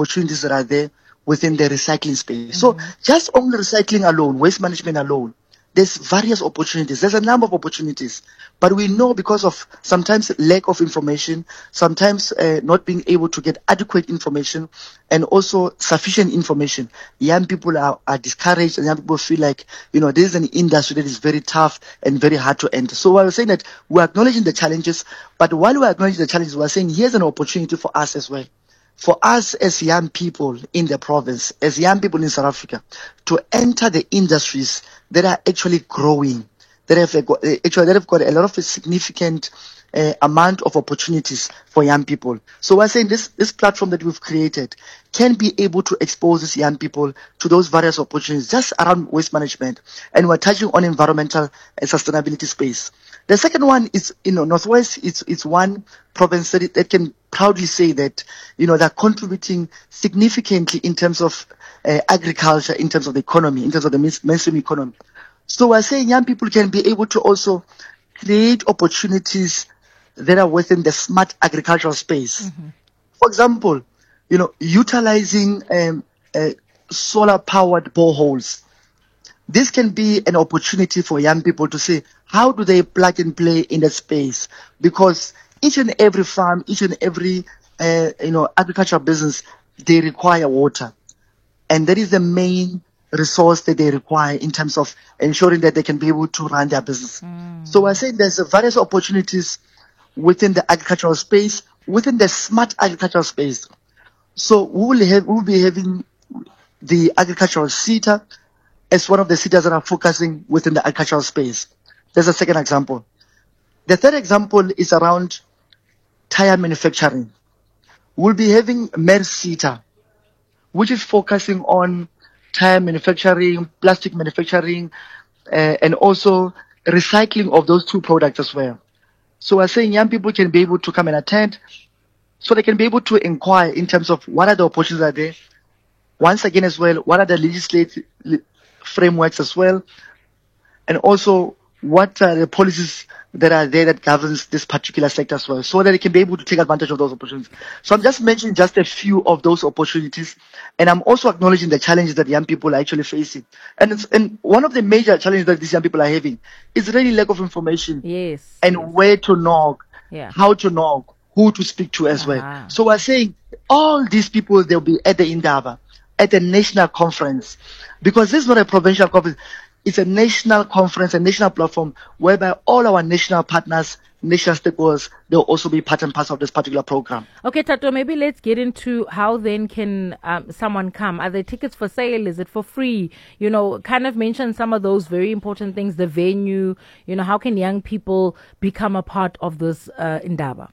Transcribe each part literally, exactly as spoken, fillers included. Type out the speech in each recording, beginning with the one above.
opportunities that are there within the recycling space. Mm-hmm. So just only recycling alone, waste management alone, there's various opportunities. There's a number of opportunities. But we know because of sometimes lack of information, sometimes uh, not being able to get adequate information and also sufficient information, young people are, are discouraged and young people feel like, you know, this is an industry that is very tough and very hard to enter. So I was saying that we're acknowledging the challenges, but while we're acknowledging the challenges, we're saying here's an opportunity for us as well. For us as young people in the province, as young people in South Africa, to enter the industries that are actually growing, that have got, actually that have got a lot of a significant uh, amount of opportunities for young people. So we're saying this this platform that we've created can be able to expose these young people to those various opportunities just around waste management, and we're touching on environmental and sustainability space. The second one is, you know, Northwest. It's it's one province that, it, that can proudly say that, you know, they're contributing significantly in terms of uh, agriculture, in terms of the economy, in terms of the mainstream economy. So we're saying young people can be able to also create opportunities that are within the smart agricultural space. Mm-hmm. For example, you know, utilizing um, uh, solar-powered boreholes. This can be an opportunity for young people to say, how do they plug and play in that space? Because each and every farm, each and every uh, you know agricultural business, they require water, and that is the main resource that they require in terms of ensuring that they can be able to run their business. Mm. So I say there's various opportunities within the agricultural space, within the smart agricultural space. So we will have we will be having the agricultural SETA as one of the SETAs that are focusing within the agricultural space. There's a second example. The third example is around tire manufacturing. We'll be having MERSETA, which is focusing on tire manufacturing, plastic manufacturing, uh, and also recycling of those two products as well. So we're saying young people can be able to come and attend, so they can be able to inquire in terms of what are the opportunities are there. Once again as well, what are the legislative frameworks as well, and also what are the policies that are there that governs this particular sector as well, so that they can be able to take advantage of those opportunities. So I'm just mentioning just a few of those opportunities, and I'm also acknowledging the challenges that young people are actually facing. And it's, and one of the major challenges that these young people are having is really lack of information. Yes. And yes. where to knock, yeah. how to knock, who to speak to as uh-huh. well. So we're saying all these people, they'll be at the Indaba, at the national conference, because this is not a provincial conference. It's a national conference, a national platform, whereby all our national partners, national stakeholders, they'll also be part and parcel of this particular program. Okay, Tato, maybe let's get into how then can um, someone come. Are there tickets for sale? Is it for free? You know, kind of mention some of those very important things, the venue, you know, how can young people become a part of this uh, Indaba?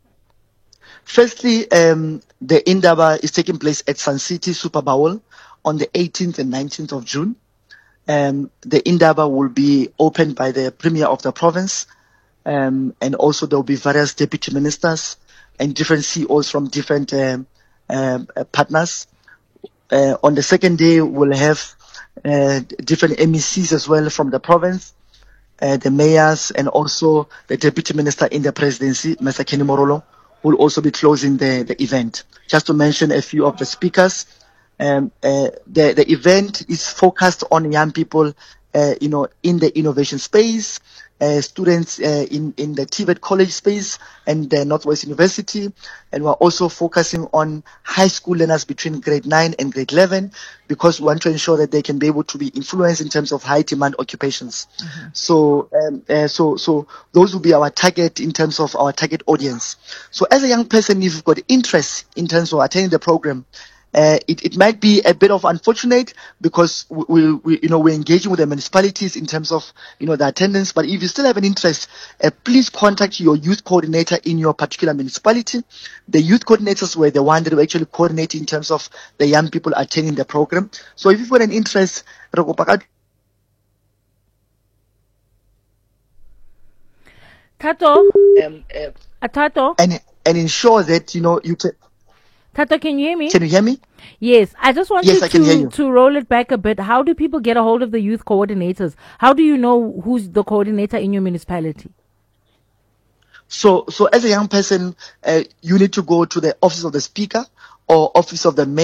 Firstly, um, the Indaba is taking place at Sun City Super Bowl on the eighteenth and nineteenth of June. Um, the Indaba will be opened by the Premier of the province, um, and also there will be various deputy ministers and different C E Os from different um, um, uh, partners. Uh, on the second day, we'll have uh, different M E Cs as well from the province, uh, the mayors, and also the deputy minister in the presidency, Mister Kenny Morolo, will also be closing the, the event. Just to mention a few of the speakers. Um, uh, the, the event is focused on young people, uh, you know, in the innovation space, uh, students uh, in, in the T V E T college space and the Northwest University. And we're also focusing on high school learners between grade nine and grade eleven, because we want to ensure that they can be able to be influenced in terms of high demand occupations. Mm-hmm. So, um, uh, so, so those will be our target in terms of our target audience. So as a young person, if you've got interest in terms of attending the program, Uh, it, it might be a bit of unfortunate because we, we, we, you know, we're engaging with the municipalities in terms of, you know, the attendance. But if you still have an interest, uh, please contact your youth coordinator in your particular municipality. The youth coordinators were the one that were actually coordinating in terms of the young people attending the program. So if you've got an interest, Tato, um, uh, uh, Tato, and and ensure that you know you can. Tato, can you hear me? Can you hear me? Yes, I just want yes, you, I can to, hear you to roll it back a bit. How do people get a hold of the youth coordinators? How do you know who's the coordinator in your municipality? So, so as a young person, uh, you need to go to the office of the speaker or office of the mayor.